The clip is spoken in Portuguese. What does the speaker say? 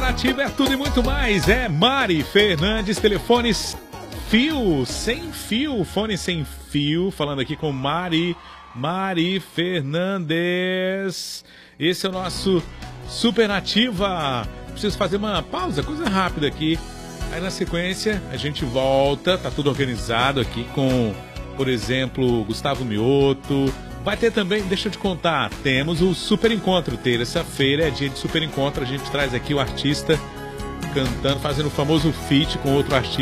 Nativa é tudo e muito mais. É Mari Fernandes, telefones sem fio, fone sem fio, falando aqui com Mari Fernandes. Esse é o nosso Super Nativa. Preciso fazer uma pausa, coisa rápida aqui. Aí na sequência a gente volta, tá tudo organizado aqui com, por exemplo, Gustavo Mioto. Vai ter também, deixa eu te contar, temos o Super Encontro. Terça-feira é dia de Super Encontro. A gente traz aqui o artista cantando, fazendo o famoso feat com outro artista.